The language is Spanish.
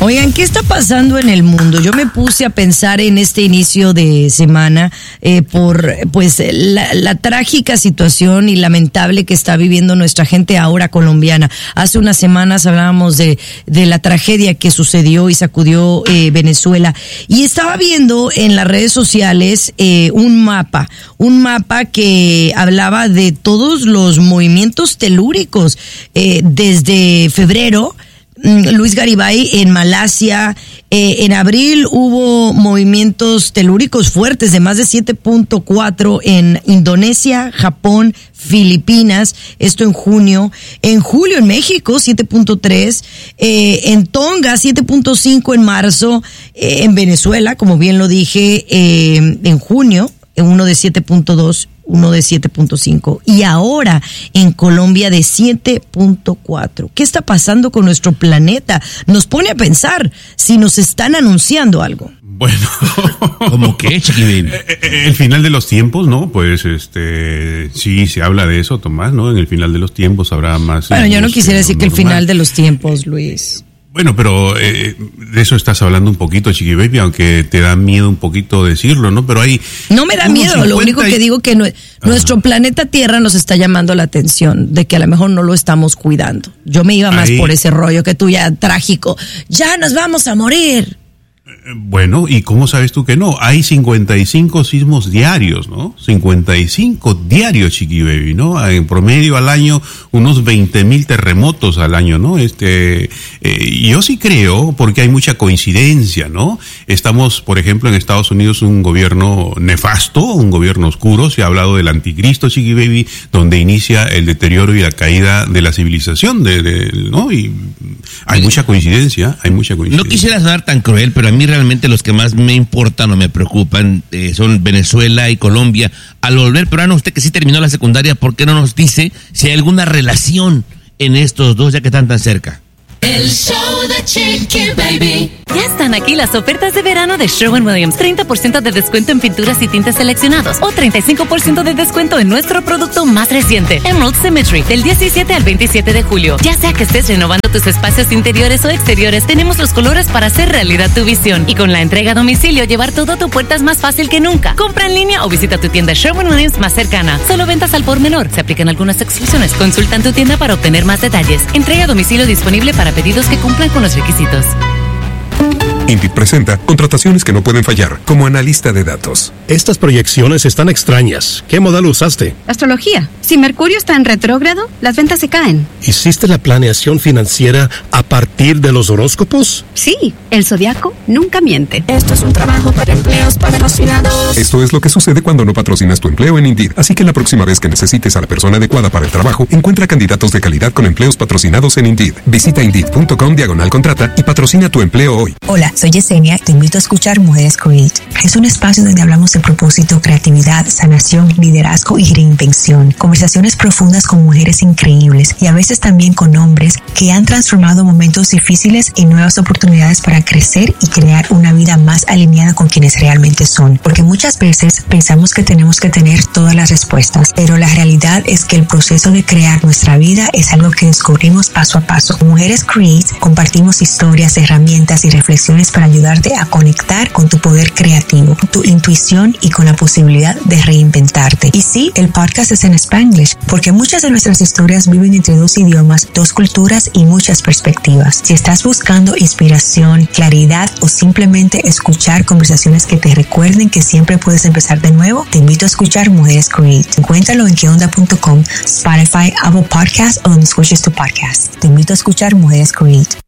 Oigan, ¿qué está pasando en el mundo? Yo me puse a pensar en este inicio de semana por pues la trágica situación y lamentable que está viviendo nuestra gente ahora colombiana. Hace unas semanas hablábamos de la tragedia que sucedió y sacudió Venezuela. Y estaba viendo en las redes sociales un mapa que hablaba de todos los movimientos telúricos desde febrero. Luis Garibay en Malasia, en abril hubo movimientos telúricos fuertes de más de 7.4 en Indonesia, Japón, Filipinas, esto en junio. En julio en México 7.3, en Tonga 7.5 en marzo, en Venezuela, como bien lo dije, en junio, uno de 7.2, uno de 7.5 y ahora en Colombia de 7.4. ¿Qué está pasando con nuestro planeta? Nos pone a pensar si nos están anunciando algo. Bueno, ¿cómo qué, Chiqui Baby? El final de los tiempos, ¿no? Pues sí, se habla de eso, Tomás, ¿no? En el final de los tiempos habrá más. Bueno, yo no quisiera decir que el final de los tiempos, Luis. Bueno, pero de eso estás hablando un poquito, Chiqui Baby, aunque te da miedo un poquito decirlo, ¿no? Pero hay... No me da miedo, lo único que digo que nuestro planeta Tierra nos está llamando la atención de que a lo mejor no lo estamos cuidando. Yo me iba más por ese rollo que tú ya trágico. ¡Ya nos vamos a morir! Bueno, ¿y cómo sabes tú que no? Hay 55 sismos diarios, ¿no? 55 diarios, Chiqui Baby, ¿no? En promedio al año, unos 20,000 terremotos al año, ¿no? Yo sí creo, porque hay mucha coincidencia, ¿no? Estamos, por ejemplo, en Estados Unidos, un gobierno nefasto, un gobierno oscuro. Se ha hablado del anticristo, Chiqui Baby, donde inicia el deterioro y la caída de la civilización, ¿no? Y hay mucha coincidencia, No quisiera sonar tan cruel, pero a mí realmente los que más me importan o me preocupan son Venezuela y Colombia. Al volver peruano, usted que sí terminó la secundaria, ¿por qué no nos dice si hay alguna relación en estos dos, ya que están tan cerca? El show de Chiqui Baby. Ya están aquí las ofertas de verano de Sherwin-Williams. 30% de descuento en pinturas y tintes seleccionados o 35% de descuento en nuestro producto más reciente, Emerald Symmetry, del 17 al 27 de julio. Ya sea que estés renovando tus espacios interiores o exteriores, tenemos los colores para hacer realidad tu visión. Y con la entrega a domicilio, llevar todo a tu puerta es más fácil que nunca. Compra en línea o visita tu tienda Sherwin-Williams más cercana. Solo ventas al por menor. Se aplican algunas exclusiones. Consulta en tu tienda para obtener más detalles. Entrega a domicilio disponible para pedidos que cumplan con los requisitos. Indeed presenta contrataciones que no pueden fallar, como analista de datos. Estas proyecciones están extrañas. ¿Qué modal usaste? Astrología. Si Mercurio está en retrógrado, las ventas se caen. ¿Hiciste la planeación financiera a partir de los horóscopos? Sí, el zodiaco nunca miente. Esto es un trabajo para empleos patrocinados. Esto es lo que sucede cuando no patrocinas tu empleo en Indeed. Así que la próxima vez que necesites a la persona adecuada para el trabajo, encuentra candidatos de calidad con empleos patrocinados en Indeed. Visita Indeed.com/contrata y patrocina tu empleo hoy. Hola, soy Yesenia, te invito a escuchar Mujeres Create. Es un espacio donde hablamos de propósito, creatividad, sanación, liderazgo y reinvención. Conversaciones profundas con mujeres increíbles y a veces también con hombres que han transformado momentos difíciles en nuevas oportunidades para crecer y crear una vida más alineada con quienes realmente son. Porque muchas veces pensamos que tenemos que tener todas las respuestas, pero la realidad es que el proceso de crear nuestra vida es algo que descubrimos paso a paso. Con Mujeres Create compartimos historias, herramientas y reflexiones para ayudarte a conectar con tu poder creativo, tu intuición y con la posibilidad de reinventarte. Y sí, el podcast es en Spanglish, porque muchas de nuestras historias viven entre dos idiomas, dos culturas y muchas perspectivas. Si estás buscando inspiración, claridad o simplemente escuchar conversaciones que te recuerden que siempre puedes empezar de nuevo, te invito a escuchar Mujeres Create. Encuéntralo en queonda.com, Spotify, Apple Podcasts o donde escuches tu podcast. Te invito a escuchar Mujeres Create.